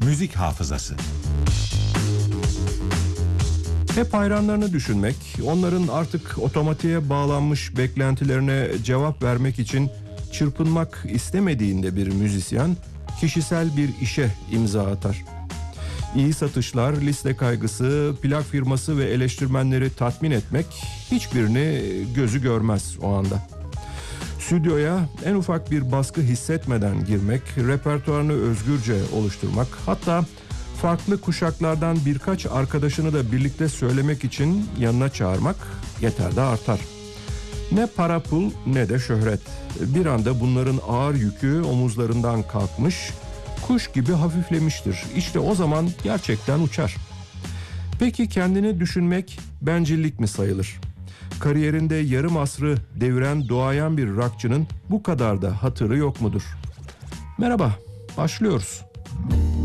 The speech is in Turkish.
Müzik hafızası. Hep hayranlarını düşünmek, onların artık otomatiğe bağlanmış beklentilerine cevap vermek için çırpınmak istemediğinde bir müzisyen kişisel bir işe imza atar. İyi satışlar, liste kaygısı, plak firması ve eleştirmenleri tatmin etmek hiçbirini gözü görmez o anda. Stüdyoya en ufak bir baskı hissetmeden girmek, repertuarını özgürce oluşturmak, hatta farklı kuşaklardan birkaç arkadaşını da birlikte söylemek için yanına çağırmak yeter de artar. Ne para pul ne de şöhret. Bir anda bunların ağır yükü omuzlarından kalkmış, kuş gibi hafiflemiştir. İşte o zaman gerçekten uçar. Peki kendini düşünmek bencillik mi sayılır? Kariyerinde yarım asrı deviren doğayan bir rockçının bu kadar da hatırı yok mudur? Merhaba, başlıyoruz.